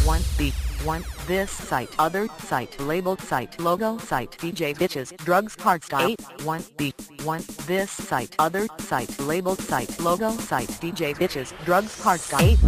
1B, 1, this site, other site, labeled site, logo site, DJ Bitches, Drugs Cards. 8, 1B, 1, this site, other site, labeled site, logo site, DJ Bitches, Drugs Cards. 8.